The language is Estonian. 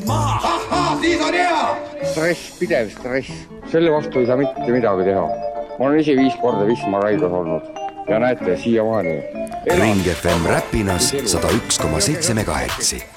sind maha. Ahhaa, siis on hea! Stress, pidev stress. Selle vastu ei saa mitte midagi teha. Ma olen ise 5 korda Wismar haiglas olnud ja näete, siiamaani. Ring FM Räpinas 101,7 MHz.